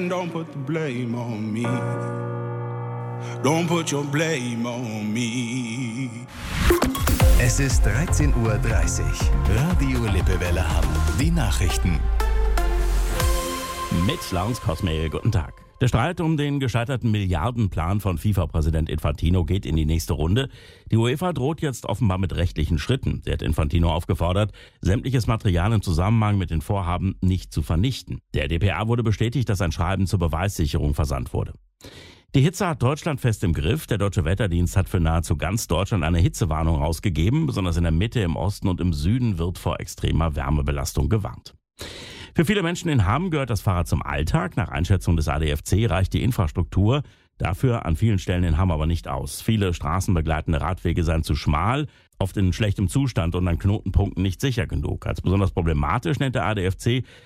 Don't put the blame on me. Don't put your blame on me. Es ist 13:30 Uhr. Radio Lippewelle Hamm. Die Nachrichten. Mit Laurens Kosmehl, guten Tag. Der Streit um den gescheiterten Milliardenplan von FIFA-Präsident Infantino geht in die nächste Runde. Die UEFA droht jetzt offenbar mit rechtlichen Schritten. Sie hat Infantino aufgefordert, sämtliches Material im Zusammenhang mit den Vorhaben nicht zu vernichten. Der dpa wurde bestätigt, dass ein Schreiben zur Beweissicherung versandt wurde. Die Hitze hat Deutschland fest im Griff. Der Deutsche Wetterdienst hat für nahezu ganz Deutschland eine Hitzewarnung rausgegeben. Besonders in der Mitte, im Osten und im Süden wird vor extremer Wärmebelastung gewarnt. Für viele Menschen in Hamm gehört das Fahrrad zum Alltag. Nach Einschätzung des ADFC reicht die Infrastruktur dafür an vielen Stellen in Hamm aber nicht aus. Viele straßenbegleitende Radwege seien zu schmal, oft in schlechtem Zustand und an Knotenpunkten nicht sicher genug. Als besonders problematisch nennt der ADFC